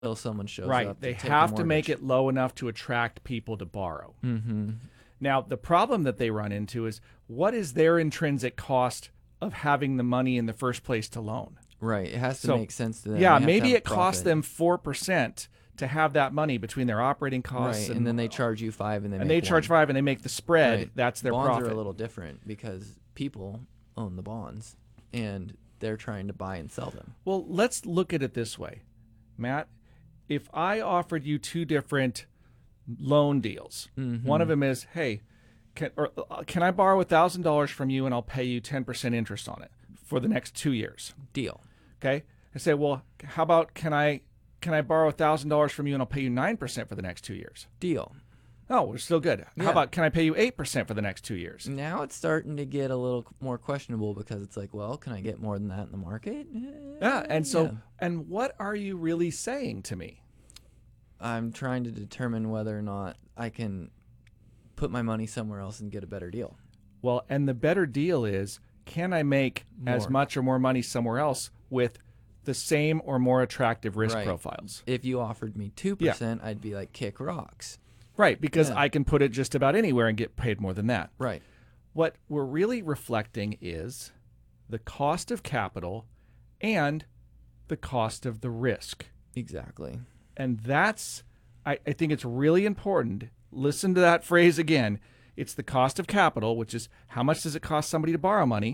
until someone shows Right. up. They to take a have to make mortgage. it low enough to attract people to borrow. Mm-hmm. Now, the problem that they run into is, what is their intrinsic cost of having the money in the first place to loan? Right. It has to So, make sense to them. yeah, They have to maybe have it costs profit. them 4% to have that money between their operating costs, Right, and then they charge you 5, and and they charge 5, and they make the spread. Right. That's their bonds profit. are a little different because people own the bonds, and they're trying to buy and sell them. Well, let's look at it this way, Matt. If I offered you two different loan deals, one of them is, hey, can I borrow $1,000 from you and I'll pay you 10% interest on it for the next 2 years? Deal. Okay. I say, well, how about can I borrow $1,000 from you and I'll pay you 9% for the next 2 years? Deal. Oh, we're still good. Yeah. How about can I pay you 8% for the next 2 years? Now it's starting to get a little more questionable because it's like, well, can I get more than that in the market? Yeah. And so, Yeah. and what are you really saying to me? I'm trying to determine whether or not I can put my money somewhere else and get a better deal. Well, and the better deal is, can I make as More. much or more money somewhere else with the same or more attractive risk Right. profiles? If you offered me 2%, I'd be like, kick rocks. Right, because Yeah. I can put it just about anywhere and get paid more than that. Right. What we're really reflecting is the cost of capital and the cost of the risk. Exactly. And that's, I think it's really important. Listen to that phrase again. It's the cost of capital, which is how much does it cost somebody to borrow money,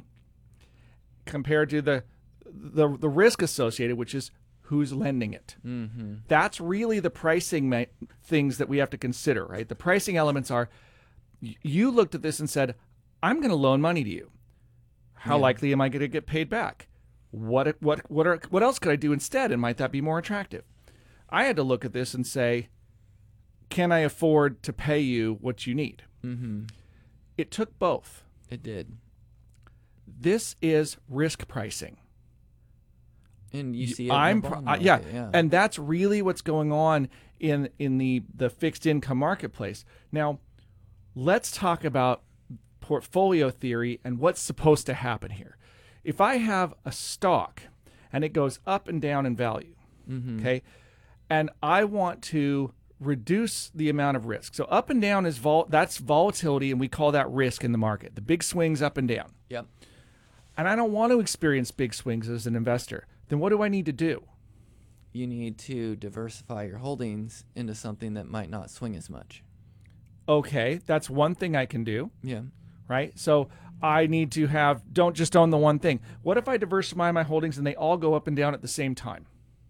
compared to the risk associated, which is who's lending it. Mm-hmm. That's really the pricing things that we have to consider, right? The pricing elements are, you looked at this and said, I'm going to loan money to you. How Yeah. likely am I going to get paid back? What else could I do instead, and might that be more attractive? I had to look at this and say, can I afford to pay you what you need? Mm-hmm. It took both. It did. This is risk pricing. And you see it in the bond market, yeah. And that's really what's going on in the fixed income marketplace. Now, let's talk about portfolio theory and what's supposed to happen here. If I have a stock and it goes up and down in value, okay, and I want to reduce the amount of risk. So up and down is that's volatility, and we call that risk in the market. The big swings up and down. Yep. And I don't want to experience big swings as an investor. Then what do I need to do? You need to diversify your holdings into something that might not swing as much. Okay, that's one thing I can do, Yeah. right? So I need to don't just own the one thing. What if I diversify my holdings and they all go up and down at the same time?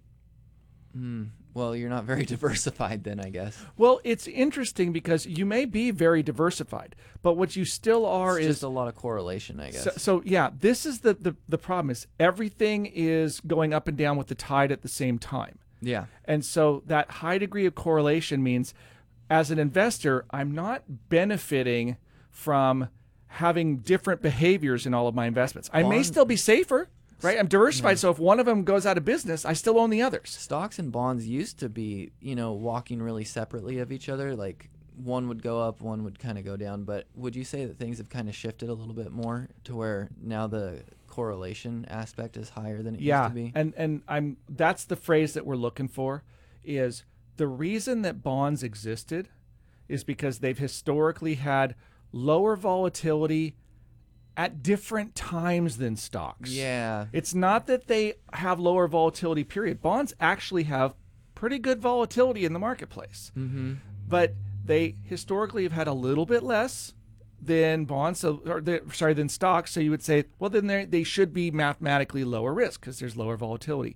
Well, you're not very diversified then, I guess. Well, it's interesting because you may be very diversified, but what you still are It's is just a lot of correlation, I guess. so yeah, this is the problem is everything is going up and down with the tide at the same time. Yeah. And so that high degree of correlation means as an investor, I'm not benefiting from having different behaviors in all of my investments. I may still be safer, right? I'm diversified. So if one of them goes out of business, I still own the others. Stocks and bonds used to be, walking really separately of each other. Like one would go up, one would kind of go down. But would you say that things have kind of shifted a little bit more to where now the correlation aspect is higher than it used to be? And that's the phrase that we're looking for, is the reason that bonds existed is because they've historically had lower volatility at different times than stocks. Yeah. It's not that they have lower volatility, period. Bonds actually have pretty good volatility in the marketplace. Mm-hmm. But they historically have had a little bit less than bonds, than stocks. So you would say, well, then they should be mathematically lower risk because there's lower volatility.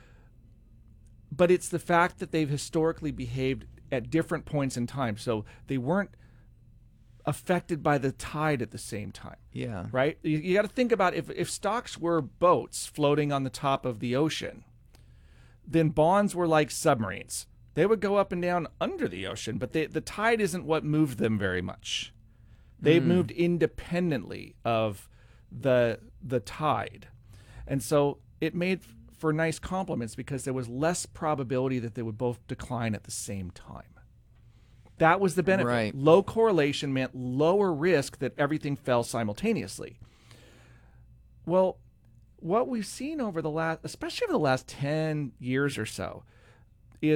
But it's the fact that they've historically behaved at different points in time. So they weren't affected by the tide at the same time. Yeah. Right? You got to think about if stocks were boats floating on the top of the ocean, then bonds were like submarines. They would go up and down under the ocean, but the tide isn't what moved them very much. They moved independently of the tide. And so it made for nice complements because there was less probability that they would both decline at the same time. That was the benefit. Right. Low correlation meant lower risk that everything fell simultaneously. Well, what we've seen over especially over the last 10 years or so,